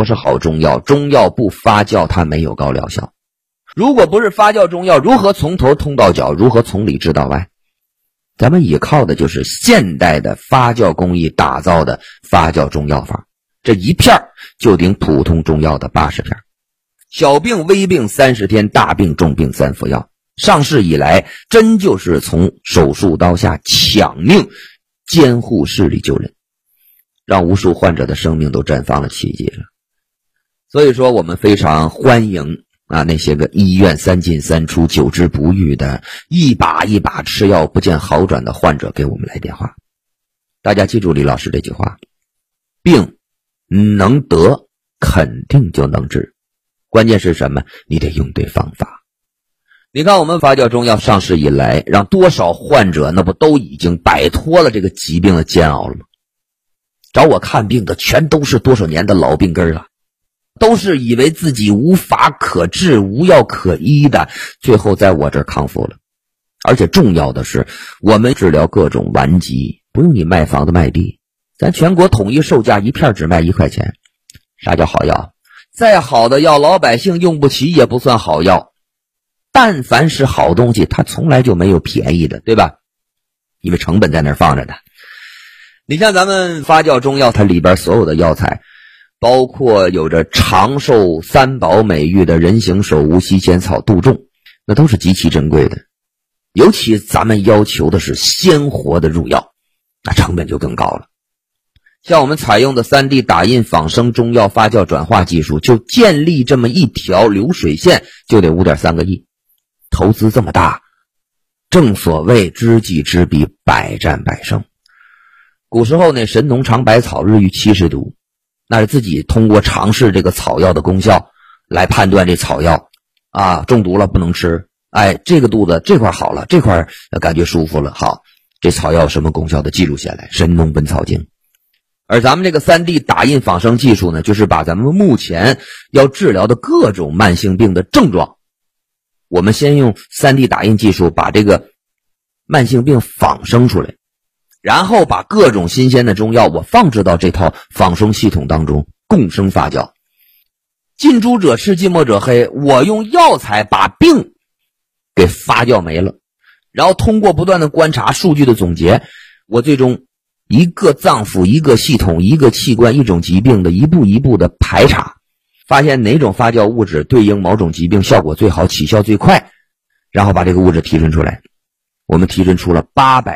不是好中药，中药不发酵它没有高疗效。如果不是发酵中药，如何从头通到脚，如何从里治到外？咱们依靠的就是现代的发酵工艺打造的发酵中药法，这一片就顶普通中药的80片。小病微病30天，大病重病3服药。上市以来，真就是从手术刀下抢命，监护视力救人，让无数患者的生命都绽放了奇迹了。所以说我们非常欢迎那些个医院3进3出久治不愈的，一把一把吃药不见好转的患者给我们来电话。大家记住李老师这句话，病能得肯定就能治，关键是什么？你得用对方法。你看我们发酵中药上市以来，让多少患者那不都已经摆脱了这个疾病的煎熬了吗？找我看病的全都是多少年的老病根了，都是以为自己无法可治无药可医的，最后在我这儿康复了。而且重要的是，我们治疗各种顽疾不用你卖房子卖地，咱全国统一售价一片只卖1块钱。啥叫好药？再好的药老百姓用不起也不算好药。但凡是好东西它从来就没有便宜的，对吧？因为成本在那儿放着的。你像咱们发酵中药，它里边所有的药材，包括有着长寿3宝美誉的人形手无锡仙草杜仲，那都是极其珍贵的。尤其咱们要求的是鲜活的入药，那成本就更高了。像我们采用的 3D 打印仿生中药发酵转化技术，就建立这么一条流水线就得 5.3个亿。投资这么大，正所谓知己知彼，百战百胜。古时候那神农尝百草，日遇70毒，那是自己通过尝试这个草药的功效来判断这草药中毒了不能吃，这个肚子这块好了，这块感觉舒服了，好，这草药什么功效的记录下来，神农本草经。而咱们这个 3D 打印仿生技术呢，就是把咱们目前要治疗的各种慢性病的症状，我们先用 3D 打印技术把这个慢性病仿生出来，然后把各种新鲜的中药我放置到这套仿生系统当中共生发酵。近朱者赤，近墨者黑，我用药材把病给发酵没了，然后通过不断的观察数据的总结，我最终一个脏腑一个系统一个器官一种疾病的一步一步的排查，发现哪种发酵物质对应某种疾病效果最好，起效最快，然后把这个物质提纯出来。我们提纯出了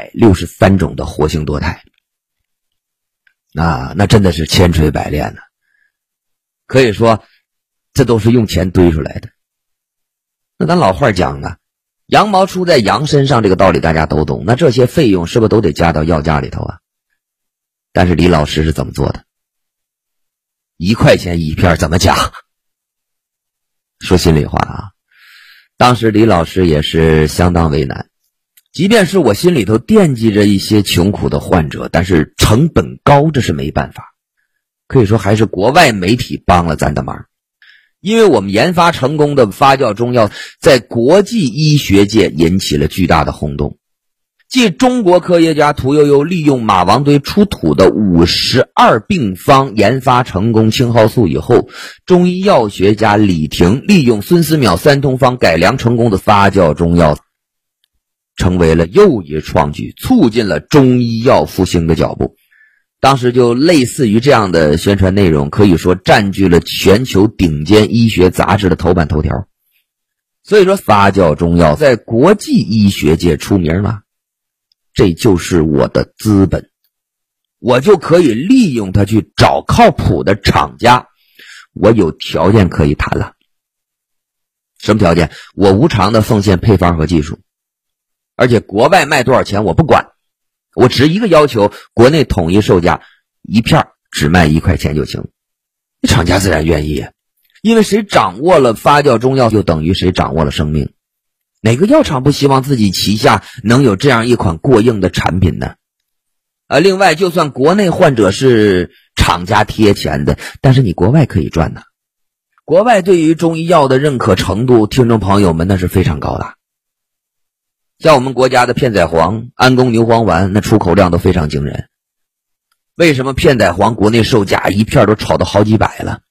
863种的活性多肽，那真的是千锤百炼呢。可以说这都是用钱堆出来的。那咱老话讲呢，羊毛出在羊身上，这个道理大家都懂，那这些费用是不是都得加到药价里头啊？但是李老师是怎么做的？1块钱一片，怎么讲？说心里话当时李老师也是相当为难，即便是我心里头惦记着一些穷苦的患者，但是成本高，这是没办法。可以说还是国外媒体帮了咱的忙，因为我们研发成功的发酵中药在国际医学界引起了巨大的轰动。继中国科学家屠呦呦利用马王堆出土的52病方研发成功青蒿素以后，中医药学家李婷利用孙思邈三通方改良成功的发酵中药，成为了又一创举，促进了中医药复兴的脚步。当时就类似于这样的宣传内容，可以说占据了全球顶尖医学杂志的头版头条。所以说发酵中药在国际医学界出名了，这就是我的资本，我就可以利用它去找靠谱的厂家，我有条件可以谈了。什么条件？我无偿的奉献配方和技术，而且国外卖多少钱我不管，我只一个要求，国内统一售价一片只卖1块钱就行。厂家自然愿意，因为谁掌握了发酵中药就等于谁掌握了生命。哪个药厂不希望自己旗下能有这样一款过硬的产品呢？另外就算国内患者是厂家贴钱的，但是你国外可以赚呢。国外对于中医药的认可程度，听众朋友们那是非常高的。像我们国家的片仔癀、安宫牛黄丸，那出口量都非常惊人。为什么片仔癀国内售价一片都炒到好几百了？